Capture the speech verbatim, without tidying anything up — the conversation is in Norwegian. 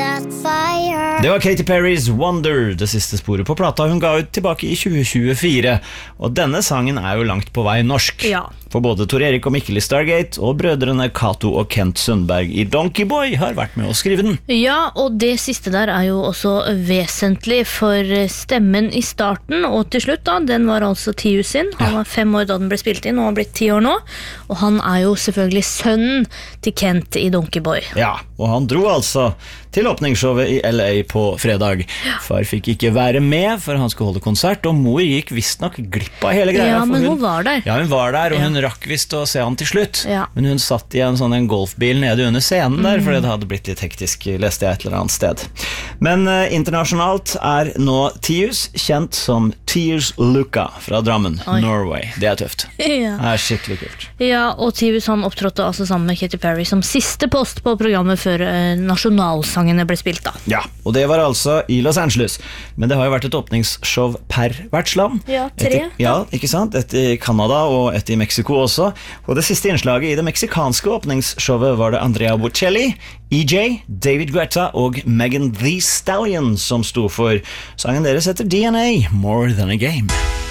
that fire. Det var Katy Perry's Wonder, det siste sporet på plata hun ga ut tilbake i tjue tjuefire. Og denne sangen er jo langt på vei norsk. Ja. For både Tor Erik og Mikkel i Stargate og brødrene Kato og Kent Sundberg i Donkey Boy har vært med å skrive den. Ja, og det siste der er jo også vesentlig for stemmen i starten, og til slutt da, den var altså Tius sin. Han var fem år da den ble spilt inn, og han har blitt ti år nå. Og han er jo selvfølgelig sønnen til Kent i Donkey Boy. Ja, og han dro altså til åpningsshowet i L A på fredag. Far fikk ikke være med, for han skulle holde konsert, og mor gikk visst nok glipp av hele greia. Ja, men hun, hun var der. Ja, hun var der, og Ja. hun rakk visst å se han til slutt. Ja. Men hun satt i en sånn en golfbil nede under scenen der, fordi det hadde blitt litt hektisk, leste jeg et eller annet sted. Men eh, internasjonalt er nå Tius kjent som Tius Luca fra Drammen, Oi. Norway. Det er tøft. Ja. Det er skikkelig kult. Ja, og Tius han opptrådte altså sammen med Katy Perry som siste post på programmet før eh, nasjonalsangene ble spilt da. Ja, og det var altså i Los Angeles. Men det har jo vært et åpningsshow per vertsland. Ja, tre. Et i, ja, ikke sant? Et i Canada og et i Mexico også. Og det siste innslaget i det meksikanske åpningsshowet var det Andrea Bocelli, E J, David Guetta og Megan Thee Stallion som sto for. Sangen deres heter D N A, More Than a Game.